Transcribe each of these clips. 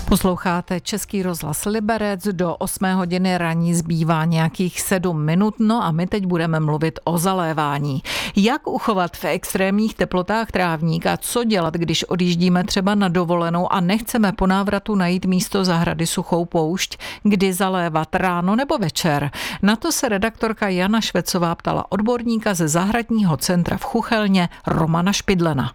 Posloucháte Český rozhlas Liberec, do 8 hodiny ranní zbývá nějakých 7 minut, no a my teď budeme mluvit o zalévání. Jak uchovat v extrémních teplotách trávník a co dělat, když odjíždíme třeba na dovolenou a nechceme po návratu najít místo zahrady suchou poušť, kdy zalévat ráno nebo večer? Na to se redaktorka Jana Švecová ptala odborníka ze zahradního centra v Chuchelně Romana Špidlena.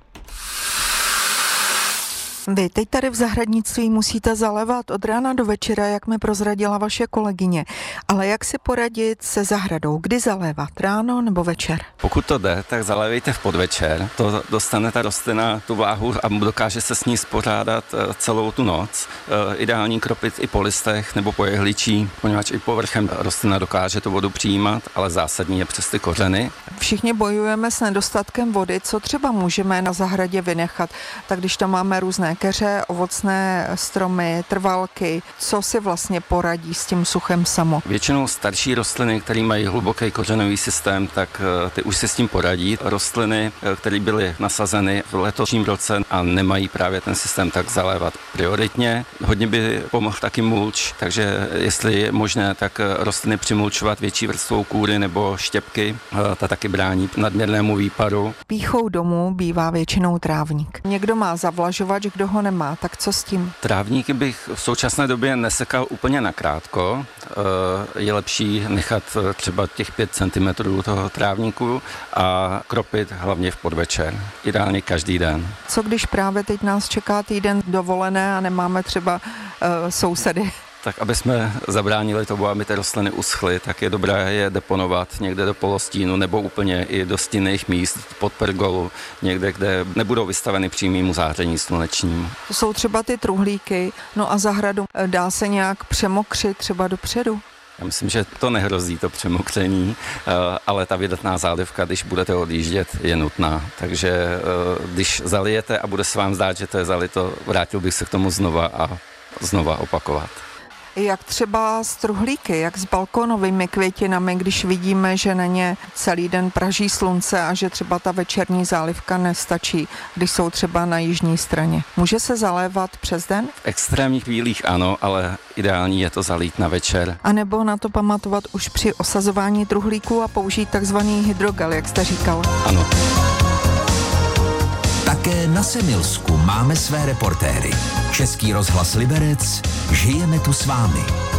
Vy teď tady v zahradnictví musíte zalévat od rána do večera, jak mi prozradila vaše kolegyně. Ale jak si poradit se zahradou? Kdy zalévat? Ráno nebo večer? Pokud to jde, tak zalévejte v podvečer. To dostane ta rostlina tu vláhu a dokáže se s ní spořádat celou tu noc. Ideální kropit i po listech nebo po jehličí, poněvadž i povrchem rostlina dokáže tu vodu přijímat, ale zásadní je přes ty kořeny. Všichni bojujeme s nedostatkem vody. Co třeba můžeme na zahradě vynechat? Tak když tam máme různé keře, ovocné stromy, trvalky, co si vlastně poradí s tím suchem samo? Většinou starší rostliny, které mají hluboký kořenový systém, tak ty už si s tím poradí. Rostliny, které byly nasazeny v letošním roce a nemají právě ten systém, tak zalévat prioritně. Hodně by pomohl taky mulč, takže jestli je možné, tak rostliny přimulčovat větší vrstvou kůry nebo štěpky, ta taky brání nadměrnému výparu. Pýchou domů bývá většinou trávník. Někdo má zavlažovač, kdo ho nemá, tak co s tím? Trávníky bych v současné době nesekal úplně nakrátko. Je lepší nechat třeba těch 5 cm toho trávníku a kropit hlavně v podvečer. Ideálně každý den. Co když právě teď nás čeká týden dovolené a nemáme třeba sousedy? Tak aby jsme zabránili tomu, aby ty rostliny uschly, tak je dobré je deponovat někde do polostínu nebo úplně i do stinných míst pod pergolu, někde, kde nebudou vystaveny přímému záření slunečnímu. To jsou třeba ty truhlíky, no a zahradu dá se nějak přemokřit třeba dopředu? Já myslím, že to nehrozí, to přemokření, ale ta vydatná zálivka, když budete odjíždět, je nutná. Takže když zalijete a bude se vám zdát, že to je zalito, vrátil bych se k tomu znova opakovat. Jak třeba s truhlíky, jak s balkonovými květinami, když vidíme, že na ně celý den praží slunce a že třeba ta večerní zálivka nestačí, když jsou třeba na jižní straně. Může se zalévat přes den? V extrémních chvílích ano, ale ideální je to zalít na večer. A nebo na to pamatovat už při osazování truhlíků a použít takzvaný hydrogel, jak jste říkal. Ano. Také na Semilsku máme své reportéry. Český rozhlas Liberec, žijeme tu s vámi.